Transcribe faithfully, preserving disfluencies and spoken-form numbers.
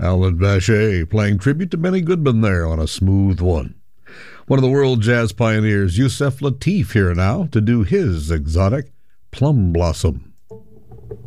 Alan Bachet playing tribute to Benny Goodman there on a smooth one. One of the world jazz pioneers, Yusef Lateef, here now to do his exotic Plum Blossom.